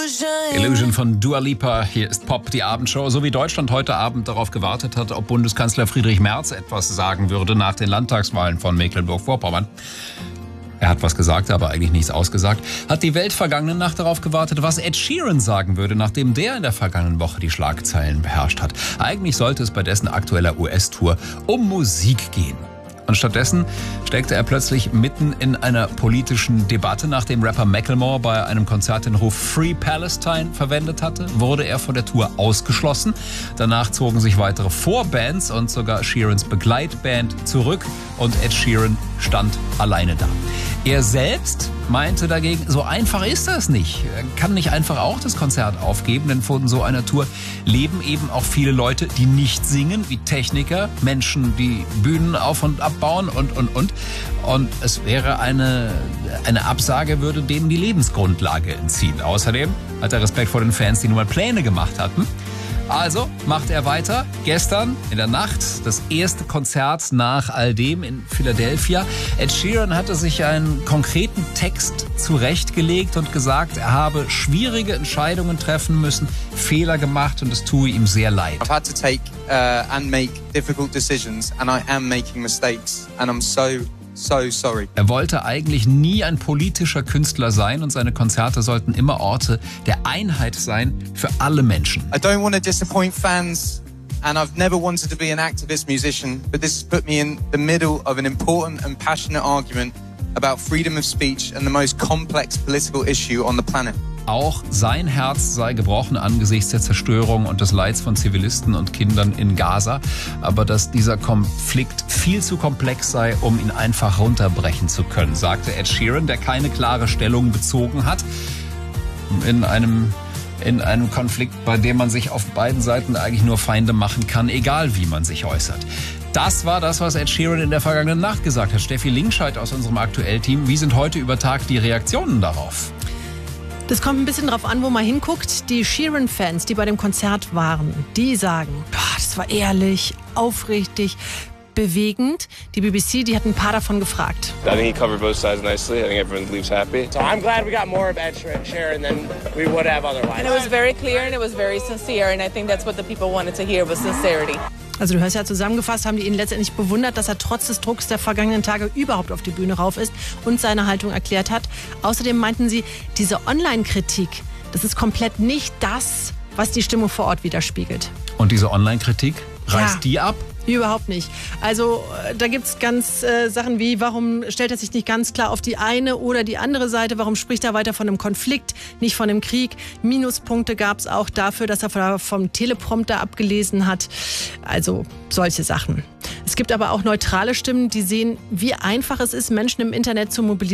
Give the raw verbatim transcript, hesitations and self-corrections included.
Illusion von Dua Lipa. Hier ist Pop, die Abendshow. So wie Deutschland heute Abend darauf gewartet hat, ob Bundeskanzler Friedrich Merz etwas sagen würde nach den Landtagswahlen von Mecklenburg-Vorpommern. Er hat was gesagt, aber eigentlich nichts ausgesagt. Hat die Welt vergangene Nacht darauf gewartet, was Ed Sheeran sagen würde, nachdem der in der vergangenen Woche die Schlagzeilen beherrscht hat. Eigentlich sollte es bei dessen aktueller U S-Tour um Musik gehen. Und stattdessen steckte er plötzlich mitten in einer politischen Debatte. Nachdem Rapper Macklemore bei einem Konzert den Ruf Free Palestine verwendet hatte, wurde er von der Tour ausgeschlossen. Danach zogen sich weitere Vorbands und sogar Sheerans Begleitband zurück und Ed Sheeran stand alleine da. Er selbst meinte dagegen, so einfach ist das nicht. Er kann nicht einfach auch das Konzert aufgeben, denn von so einer Tour leben eben auch viele Leute, die nicht singen, wie Techniker, Menschen, die Bühnen auf- und abbauen und, und, und. Und es wäre eine, eine Absage, würde denen die Lebensgrundlage entziehen. Außerdem hat er Respekt vor den Fans, die nun mal Pläne gemacht hatten. Also macht er weiter. Gestern in der Nacht das erste Konzert nach all dem in Philadelphia. Ed Sheeran hatte sich einen konkreten Text zurechtgelegt und gesagt, er habe schwierige Entscheidungen treffen müssen, Fehler gemacht und es tue ihm sehr leid. I've had to take uh, and make difficult decisions and I am making mistakes and I'm so So sorry. Er wollte eigentlich nie ein politischer Künstler sein und seine Konzerte sollten immer Orte der Einheit sein für alle Menschen. I don't want to disappoint fans and I've never wanted to be an activist musician, but this has put me in the middle of an important and passionate argument about freedom of speech and the most complex political issue on the planet. Auch sein Herz sei gebrochen angesichts der Zerstörung und des Leids von Zivilisten und Kindern in Gaza. Aber dass dieser Konflikt viel zu komplex sei, um ihn einfach runterbrechen zu können, sagte Ed Sheeran, der keine klare Stellung bezogen hat. In einem, in einem Konflikt, bei dem man sich auf beiden Seiten eigentlich nur Feinde machen kann, egal wie man sich äußert. Das war das, was Ed Sheeran in der vergangenen Nacht gesagt hat. Steffi Linkscheid aus unserem Aktuell-Team. Wie sind heute über Tag die Reaktionen darauf? Das kommt ein bisschen drauf an, wo man hinguckt. Die Sheeran-Fans, die bei dem Konzert waren, die sagen, das war ehrlich, aufrichtig, bewegend. Die B B C, die hat ein paar davon gefragt. I think he covered both sides nicely. I think everyone leaves happy. So I'm glad we got more of Ed Sheeran than we would have otherwise. And it was very clear and it was very sincere and I think that's what the people wanted to hear was sincerity. Also du hörst ja, zusammengefasst haben die ihn letztendlich bewundert, dass er trotz des Drucks der vergangenen Tage überhaupt auf die Bühne rauf ist und seine Haltung erklärt hat. Außerdem meinten sie, diese Online-Kritik, das ist komplett nicht das, was die Stimmung vor Ort widerspiegelt. Und diese Online-Kritik, reißt ja. die ab? Überhaupt nicht. Also da gibt es ganz äh, Sachen wie, warum stellt er sich nicht ganz klar auf die eine oder die andere Seite? Warum spricht er weiter von einem Konflikt, nicht von einem Krieg? Minuspunkte gab es auch dafür, dass er vom Teleprompter abgelesen hat. Also solche Sachen. Es gibt aber auch neutrale Stimmen, die sehen, wie einfach es ist, Menschen im Internet zu mobilisieren.